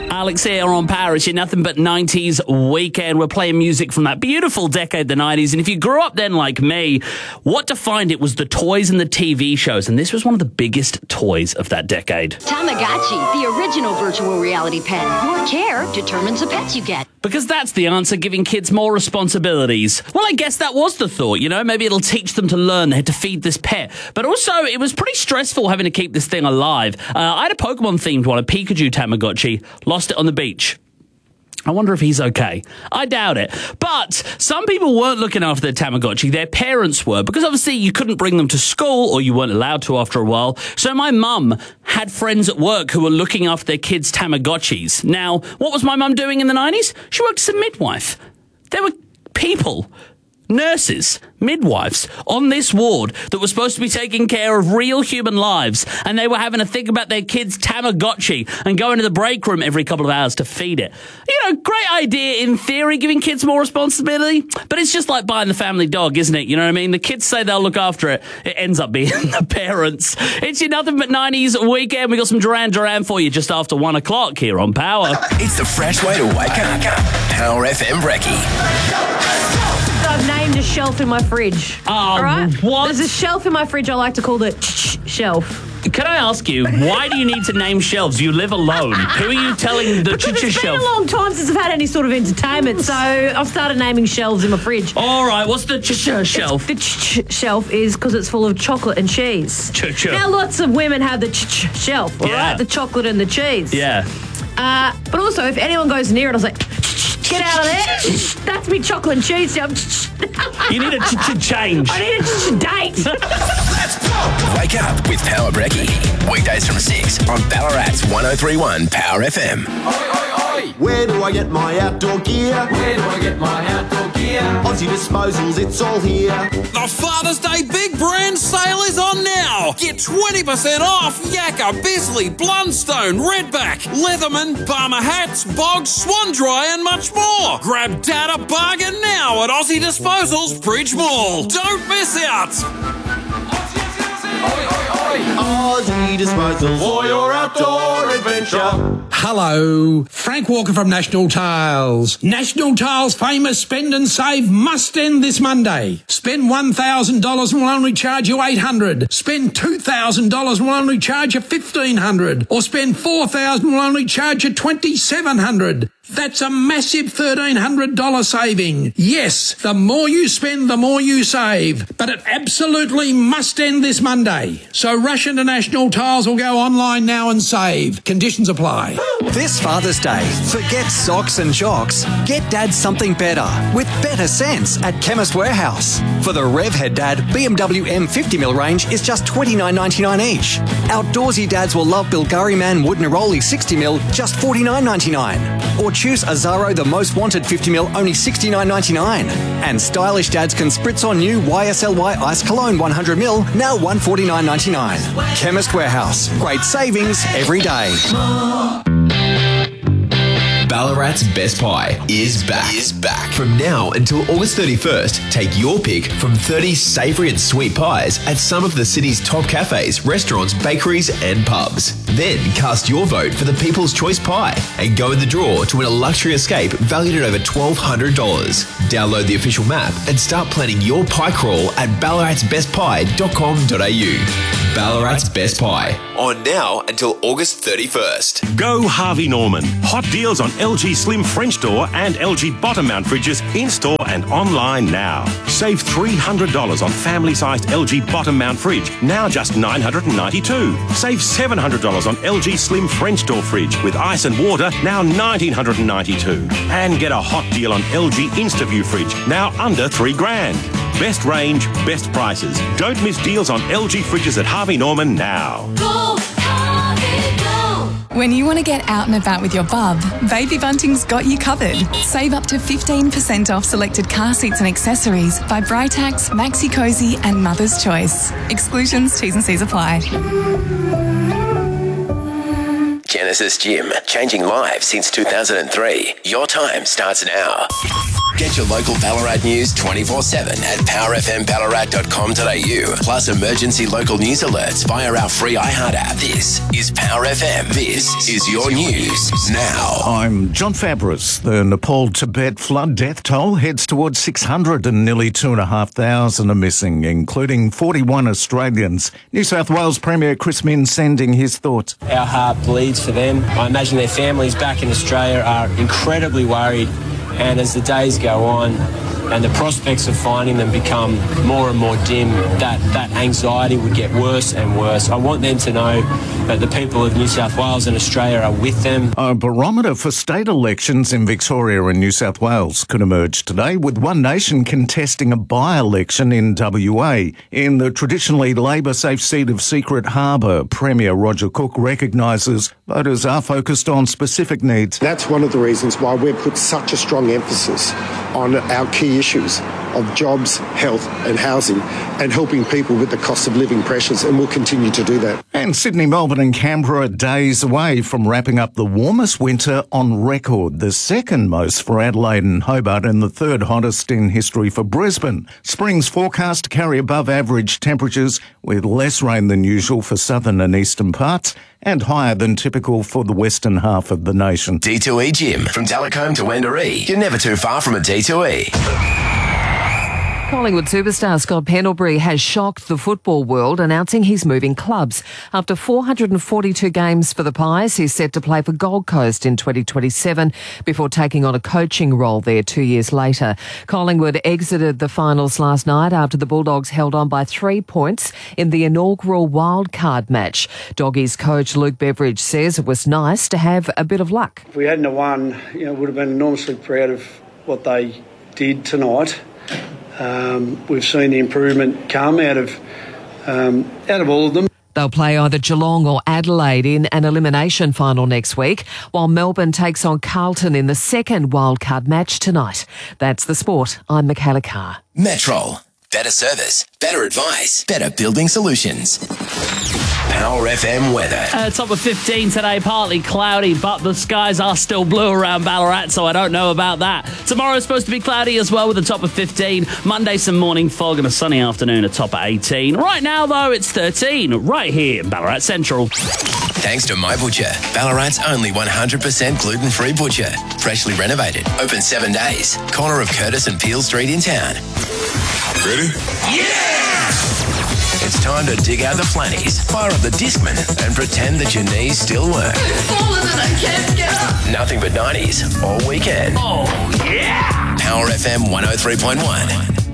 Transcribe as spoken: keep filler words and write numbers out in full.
Alex here on Power. It's your Nothing But nineties weekend. We're playing music from that beautiful decade, the nineties. And if you grew up then like me, what defined it was the toys and the T V shows. And this was one of the biggest toys of that decade. Tamagotchi, the original virtual reality pet. Your care determines the pets you get. Because that's the answer, giving kids more responsibilities. Well, I guess that was the thought, you know, maybe it'll teach them to learn they had to feed this pet. But also, it was pretty stressful having to keep this thing alive. Uh, I had a Pokemon-themed one, a Pikachu Tamagotchi, lost it on the beach. I wonder if he's okay. I doubt it. But some people weren't looking after their Tamagotchi. Their parents were, because obviously you couldn't bring them to school, or you weren't allowed to after a while. So my mum had friends at work who were looking after their kids' Tamagotchis. Now, what was my mum doing in the nineties? She worked as a midwife. There were people, nurses, midwives on this ward that were supposed to be taking care of real human lives, and they were having to think about their kids' Tamagotchi and go into the break room every couple of hours to feed it. You know, great idea in theory, giving kids more responsibility, but it's just like buying the family dog, isn't it? You know what I mean? The kids say they'll look after it. It ends up being the parents. It's your Nothing But nineties weekend. We got some Duran Duran for you just after one o'clock here on Power. It's the fresh way to wake up. Power F M Brekkie. I've named a shelf in my fridge. Oh, all right? what? There's a shelf in my fridge I like to call the shelf. Can I ask you, why do you need to name shelves? You live alone. Who are you telling the Because it's shelf? been a long time since I've had any sort of entertainment, so I've started naming shelves in my fridge. All right, what's the shelf? The ch-ch shelf is because it's full of chocolate and cheese. Ch-ch. Now, lots of women have the ch-ch shelf, all Yeah. right? The chocolate and the cheese. Yeah. Uh, but also, if anyone goes near it, I was like, get out of there. That's me chocolate and cheese shelf. You need a ch- ch- change. I need a ch- date. Let's go. Wake up with Power Brekkie. Weekdays from six on Ballarat's one oh three point one Power F M. Oi, oi, oi. Where do I get my outdoor gear? Where do I get my outdoor gear? Aussie Disposals, it's all here. The Father's Day Big Brand Sale is on now. Get twenty percent off Yakka, Bisley, Blundstone, Redback, Leatherman, Barmer Hats, Boggs, Swan Dry and much more. Grab Dad a bargain now at Aussie Disposals Bridge Mall. Don't miss out. Oi, oi, oi. Aussie Disposals for your outdoor adventure. Hello, Frank Walker from National Tiles. National Tiles' famous spend and save must end this Monday. Spend one thousand dollars and we'll only charge you eight hundred dollars. Spend two thousand dollars and we'll only charge you fifteen hundred dollars. Or spend four thousand dollars and we'll only charge you twenty-seven hundred dollars. That's a massive thirteen hundred dollars saving. Yes, the more you spend, the more you save. But it absolutely must end this Monday. So rush into National Tiles or go online now and save. Conditions apply. This Father's Day, forget socks and jocks. Get Dad something better with better sense at Chemist Warehouse. For the Revhead Dad, B M W M fifty mil range is just twenty-nine ninety-nine each. Outdoorsy dads will love Bilgari Man Wood Neroli sixty mil, just forty-nine ninety-nine. Or choose Azaro the most wanted fifty mil, only sixty-nine ninety-nine. And stylish dads can spritz on new Y S L Y Ice Cologne one hundred mil, now one forty-nine ninety-nine. Chemist Warehouse. Great savings every day. Ballarat's Best Pie is back. Is back. From now until August thirty-first, take your pick from thirty savoury and sweet pies at some of the city's top cafes, restaurants, bakeries and pubs. Then cast your vote for the People's Choice Pie and go in the draw to win a luxury escape valued at over twelve hundred dollars. Download the official map and start planning your pie crawl at ballarats best pie dot com dot a u. Ballarat's Best Pie. On now until August thirty-first. Go Harvey Norman. Hot deals on L G Slim French door and L G bottom mount fridges in-store and online now. Save three hundred dollars on family-sized L G bottom mount fridge, now just nine hundred ninety-two dollars. Save seven hundred dollars on L G Slim French door fridge with ice and water, now one thousand nine hundred ninety-two dollars. And get a hot deal on L G InstaView fridge, now under three grand. Best range, best prices. Don't miss deals on L G fridges at Harvey Norman now. Go, Harvey, go! When you want to get out and about with your bub, Baby Bunting's got you covered. Save up to fifteen percent off selected car seats and accessories by Britax, Maxi Cozy and Mother's Choice. Exclusions, T's and C's apply. Genesis Gym, changing lives since two thousand three. Your time starts now. Get your local Ballarat news twenty-four seven at power f m ballarat dot com dot a u. Plus emergency local news alerts via our free iHeart app. This is Power F M. This is your news now. I'm John Fabris. The Nepal-Tibet flood death toll heads towards six hundred and nearly two and a half thousand are missing, including forty-one Australians. New South Wales Premier Chris Minns sending his thoughts. Our heart bleeds for them. I imagine their families back in Australia are incredibly worried. And as the days go on and the prospects of finding them become more and more dim, that, that anxiety would get worse and worse. I want them to know that the people of New South Wales and Australia are with them. A barometer for state elections in Victoria and New South Wales could emerge today, with One Nation contesting a by-election in W A. In the traditionally Labor-safe seat of Secret Harbour, Premier Roger Cook recognises voters are focused on specific needs. That's one of the reasons why we've put such a strong emphasis on our key issues of jobs, health and housing, and helping people with the cost of living pressures, and we'll continue to do that. And Sydney, Melbourne and Canberra are days away from wrapping up the warmest winter on record, the second most for Adelaide and Hobart and the third hottest in history for Brisbane. Spring's forecast to carry above average temperatures, with less rain than usual for southern and eastern parts and higher than typical for the western half of the nation. D two E Gym, from Delacoombe to Wendouree. You're never too far from a D two E. Collingwood superstar Scott Pendlebury has shocked the football world, announcing he's moving clubs. After four hundred forty-two games for the Pies, he's set to play for Gold Coast in twenty twenty-seven before taking on a coaching role there two years later. Collingwood exited the finals last night after the Bulldogs held on by three points in the inaugural wildcard match. Doggies coach Luke Beveridge says it was nice to have a bit of luck. If we hadn't have won, you know, would have been enormously proud of what they did tonight. Um, we've seen the improvement come out of um, out of all of them. They'll play either Geelong or Adelaide in an elimination final next week, while Melbourne takes on Carlton in the second wildcard match tonight. That's the sport. I'm Michaela Carr. Metrol. Better service, better advice, better building solutions. Power F M weather. Uh, top of fifteen today, partly cloudy, but the skies are still blue around Ballarat, so I don't know about that. Tomorrow is supposed to be cloudy as well with a top of fifteen. Monday, some morning fog and a sunny afternoon, a top of eighteen. Right now, though, it's thirteen, right here in Ballarat Central. Thanks to My Butcher, Ballarat's only one hundred percent gluten-free butcher. Freshly renovated, open seven days. Corner of Curtis and Peel Street in town. Ready? Yeah! It's time to dig out the flannies, fire up the Discman, and pretend that your knees still work. I can't get up. Nothing but nineties all weekend. Oh, yeah! Power F M one oh three point one.